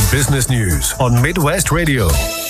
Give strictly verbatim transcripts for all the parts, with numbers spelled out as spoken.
Business News on Midwest Radio.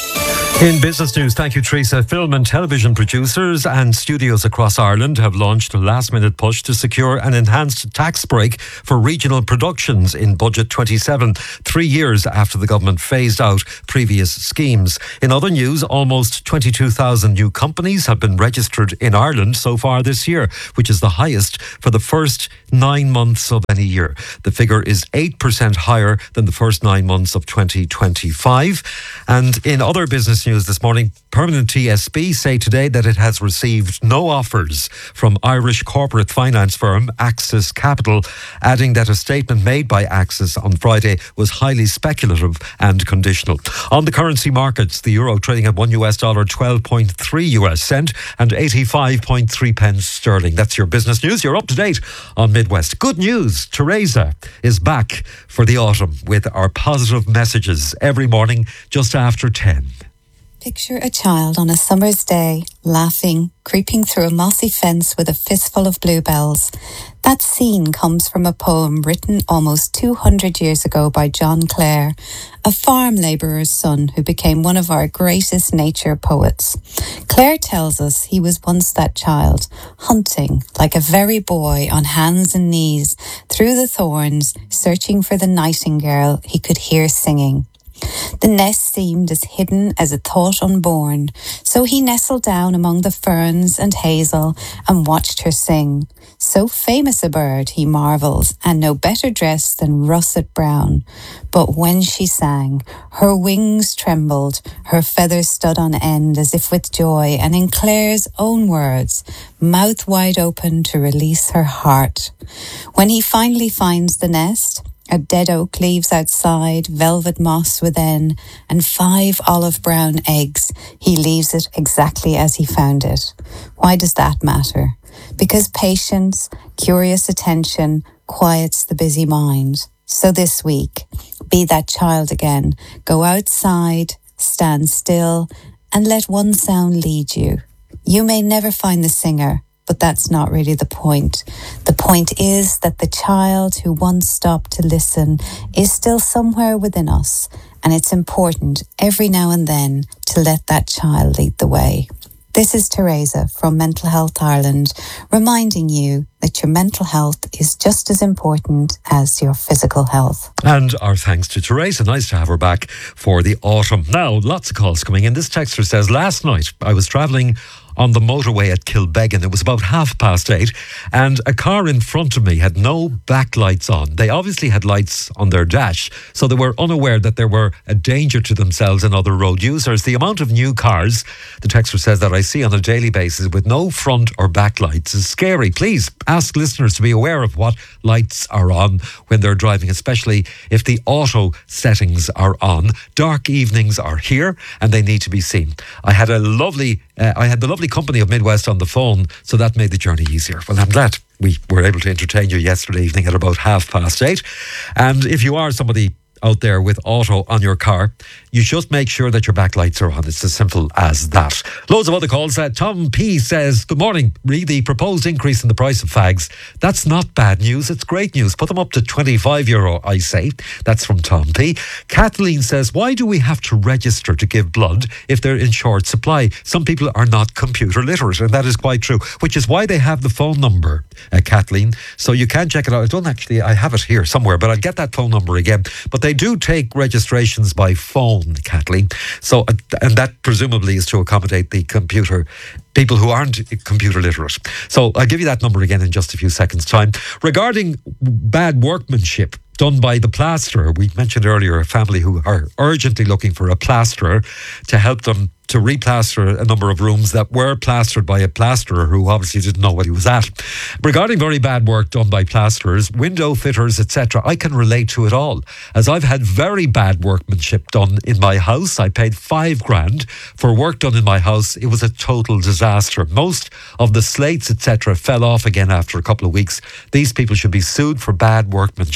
In business news, thank you, Teresa. Film and television producers and studios across Ireland have launched a last-minute push to secure an enhanced tax break for regional productions in Budget twenty-seven, three years after the government phased out previous schemes. In other news, almost twenty-two thousand new companies have been registered in Ireland so far this year, which is the highest for the first nine months of any year. The figure is eight percent higher than the first nine months of twenty twenty-five. And in other business news this morning, Permanent T S B say today that it has received no offers from Irish corporate finance firm Axis Capital, adding that a statement made by Axis on Friday was highly speculative and conditional. On the currency markets, the euro trading at one U S dollar twelve point three U S cent and eighty-five point three pence sterling. That's your business news. You're up to date on Midwest. Good news, Teresa is back for the autumn with our positive messages every morning just after ten. Picture a child on a summer's day, laughing, creeping through a mossy fence with a fistful of bluebells. That scene comes from a poem written almost two hundred years ago by John Clare, a farm labourer's son who became one of our greatest nature poets. Clare tells us he was once that child, hunting like a very boy on hands and knees through the thorns, searching for the nightingale he could hear singing. The nest seemed as hidden as a thought unborn, so he nestled down among the ferns and hazel and watched her sing. So famous a bird, he marvelled, and no better dressed than russet brown. But when she sang, her wings trembled, her feathers stood on end as if with joy, and in Clare's own words, mouth wide open to release her heart. When he finally finds the nest, a dead oak leaves outside, velvet moss within, and five olive brown eggs. He leaves it exactly as he found it. Why does that matter? Because patience, curious attention, quiets the busy mind. So this week, be that child again. Go outside, stand still, and let one sound lead you. You may never find the singer, but that's not really the point. The point is that the child who once stopped to listen is still somewhere within us, and it's important every now and then to let that child lead the way. This is Teresa from Mental Health Ireland, reminding you that your mental health is just as important as your physical health. And our thanks to Teresa. Nice to have her back for the autumn. Now, lots of calls coming in. This texter says, last night I was travelling on the motorway at Kilbeggan. It was about half past eight, and a car in front of me had no backlights on. They obviously had lights on their dash, so they were unaware that there were a danger to themselves and other road users. The amount of new cars, the texter says, that I see on a daily basis with no front or backlights is scary. Please ask listeners to be aware of what lights are on when they're driving, especially if the auto settings are on. Dark evenings are here and they need to be seen. I had a lovely, uh, I had the lovely company of Midwest on the phone, so that made the journey easier. Well, I'm glad we were able to entertain you yesterday evening at about half past eight. And if you are somebody out there with auto on your car, you just make sure that your backlights are on. It's as simple as that. Loads of other calls. Uh, Tom P says, good morning. Read the proposed increase in the price of fags. That's not bad news. It's great news. Put them up to twenty-five euro, I say. That's from Tom P. Kathleen says, why do we have to register to give blood if they're in short supply? Some people are not computer literate, and that is quite true, which is why they have the phone number, uh, Kathleen. So you can check it out. I don't actually, I have it here somewhere, but I'll get that phone number again. But they do take registrations by phone, Kathleen. So, and that presumably is to accommodate the computer people who aren't computer literate. So I'll give you that number again in just a few seconds' time. Regarding bad workmanship done by the plasterer, we mentioned earlier a family who are urgently looking for a plasterer to help them to replaster a number of rooms that were plastered by a plasterer who obviously didn't know what he was at. Regarding very bad work done by plasterers, window fitters, et cetera, I can relate to it all, as I've had very bad workmanship done in my house. I paid five grand for work done in my house. It was a total disaster. Most of the slates, et cetera, fell off again after a couple of weeks. These people should be sued for bad workmanship.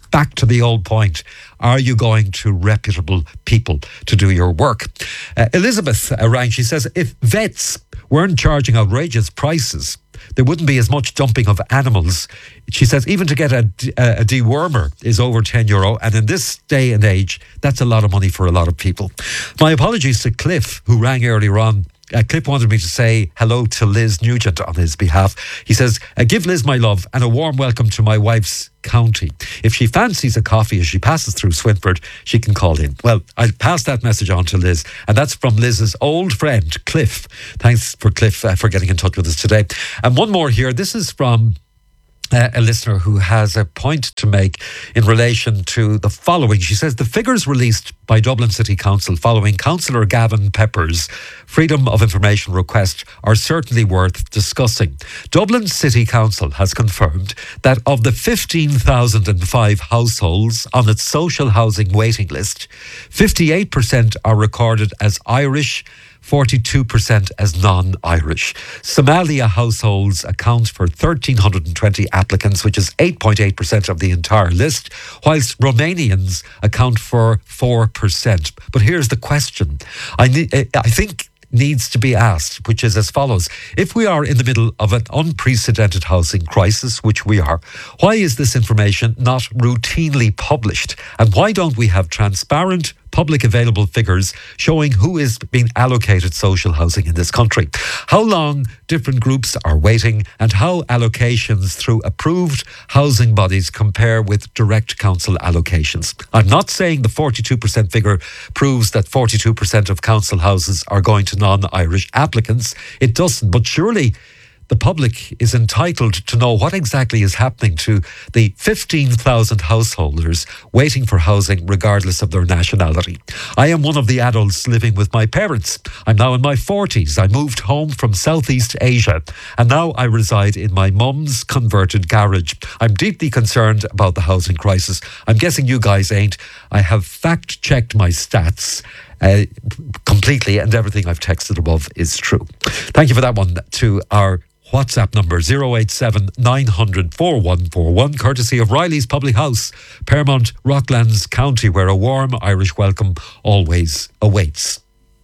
back to the old point. Are you going to reputable people to do your work? Uh, Elizabeth uh, rang. She says, if vets weren't charging outrageous prices, there wouldn't be as much dumping of animals. She says even to get a, a, a dewormer is over ten euro, and in this day and age, that's a lot of money for a lot of people. My apologies to Cliff, who rang earlier on. Uh, Cliff wanted me to say hello to Liz Nugent on his behalf. He says, uh, give Liz my love and a warm welcome to my wife's county. If she fancies a coffee as she passes through Swinford, she can call in. Well, I'll pass that message on to Liz, and that's from Liz's old friend, Cliff. Thanks for Cliff uh, for getting in touch with us today. And one more here. This is from Uh, a listener who has a point to make in relation to the following. She says the figures released by Dublin City Council following Councillor Gavin Pepper's Freedom of Information request are certainly worth discussing. Dublin City Council has confirmed that of the fifteen thousand five households on its social housing waiting list, fifty-eight percent are recorded as Irish, forty-two percent as non-Irish. Somalia households account for one thousand three hundred twenty applicants, which is eight point eight percent of the entire list, whilst Romanians account for four percent. But here's the question I, ne- I think needs to be asked, which is as follows. If we are in the middle of an unprecedented housing crisis, which we are, why is this information not routinely published? And why don't we have transparent, public available figures showing who is being allocated social housing in this country, how long different groups are waiting, and how allocations through approved housing bodies compare with direct council allocations? I'm not saying the forty-two percent figure proves that forty-two percent of council houses are going to non-Irish applicants. It doesn't, but surely the public is entitled to know what exactly is happening to the fifteen thousand householders waiting for housing regardless of their nationality. I am one of the adults living with my parents. I'm now in my forties. I moved home from Southeast Asia and now I reside in my mum's converted garage. I'm deeply concerned about the housing crisis. I'm guessing you guys ain't. I have fact-checked my stats Uh, completely, and everything I've texted above is true. Thank you for that one to our WhatsApp number zero eight seven nine hundred four one four one, courtesy of Riley's Public House, Paramount, Rocklands County, where a warm Irish welcome always awaits.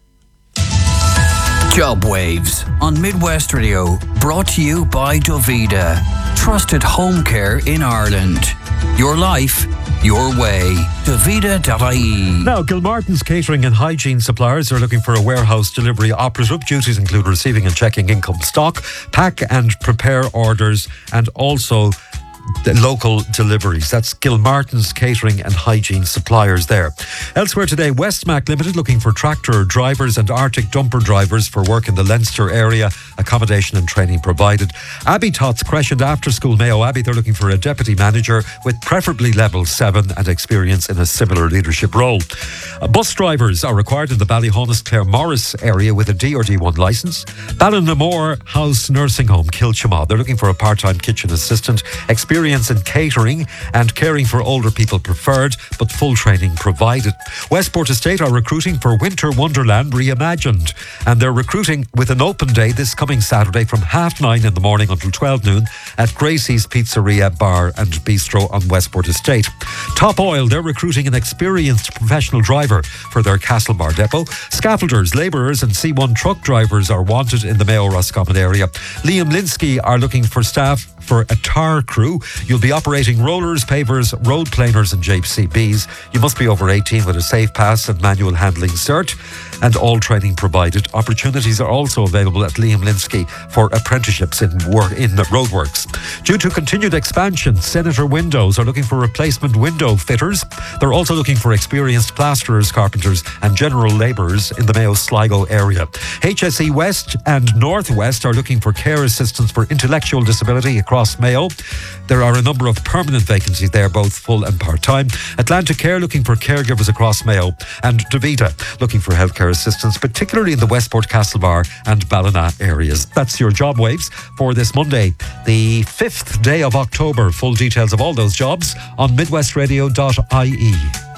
Job Waves on Midwest Radio, brought to you by Dovida, trusted home care in Ireland. Your life, your way. Dovida dot I E. Now, Gilmartin's Catering and Hygiene Suppliers are looking for a warehouse delivery operative. Duties include receiving and checking income stock, pack and prepare orders, and also the local deliveries. That's Gilmartin's Catering and Hygiene Suppliers there. Elsewhere today, Westmac Limited looking for tractor drivers and Arctic dumper drivers for work in the Leinster area. Accommodation and training provided. Abbey Tots Creche and After School Mayo Abbey, they're looking for a deputy manager with preferably level seven and experience in a similar leadership role. Uh, bus drivers are required in the Ballyhonus Clare Morris area with a D or D one licence. Ballinamoor House Nursing Home, Kilchamaw, they're looking for a part-time kitchen assistant. Experience Experience in catering and caring for older people preferred, but full training provided. Westport Estate are recruiting for Winter Wonderland Reimagined, and they're recruiting with an open day this coming Saturday from half nine in the morning until twelve noon at Gracie's Pizzeria, Bar and Bistro on Westport Estate. Top Oil, they're recruiting an experienced professional driver for their Castlebar depot. Scaffolders, labourers and C one truck drivers are wanted in the Mayo Roscommon area. Liam Linsky are looking for staff for a tar crew. You'll be operating rollers, pavers, road planers and J C Bs. You must be over eighteen with a safe pass and manual handling cert, and all training provided. Opportunities are also available at Liam Linsky for apprenticeships in work in roadworks. Due to continued expansion, Senator Windows are looking for replacement window fitters. They're also looking for experienced plasterers, carpenters and general labourers in the Mayo Sligo area. H S E West and Northwest are looking for care assistants for intellectual disability across Mayo. There are a number of permanent vacancies there, both full and part-time. Atlantic Care looking for caregivers across Mayo, and Davita looking for healthcare assistants, particularly in the Westport, Castlebar and Ballina areas. That's your job waves for this Monday, the fifth day of October. Full details of all those jobs on midwest radio dot I E.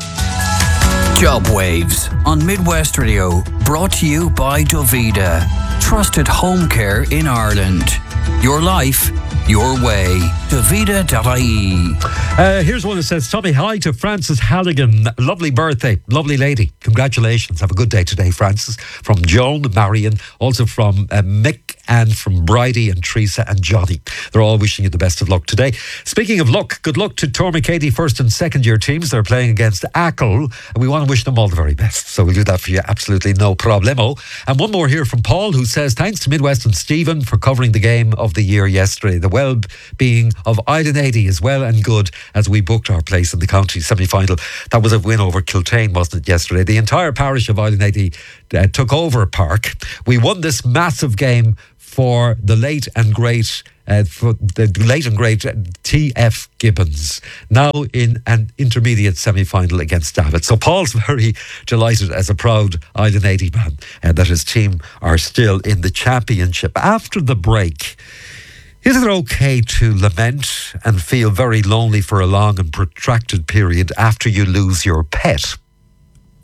Job Waves on Midwest Radio, brought to you by Dovida, trusted home care in Ireland. Your life, your way. davida dot I E. Uh, here's one that says, Tommy, hi to Frances Halligan. Lovely birthday. Lovely lady. Congratulations. Have a good day today, Frances. From Joan, Marion, also from uh, Mick, and from Bridie and Teresa and Johnny. They're all wishing you the best of luck today. Speaking of luck, good luck to Tormacady first and second year teams. They're playing against Achill, and we want to wish them all the very best. So we'll do that for you, absolutely no problemo. And one more here from Paul, who says, thanks to Midwest and Stephen for covering the game of the year yesterday. The well-being of Eileen is well and good as we booked our place in the county semi-final. That was a win over Kiltane, wasn't it, yesterday? The entire parish of Eileen uh, took over Park. We won this massive game for the late and great uh, for the late and great T F Gibbons, now in an intermediate semi-final against David. So Paul's very delighted as a proud Eileen man uh, that his team are still in the championship. After the break, is it okay to lament and feel very lonely for a long and protracted period after you lose your pet?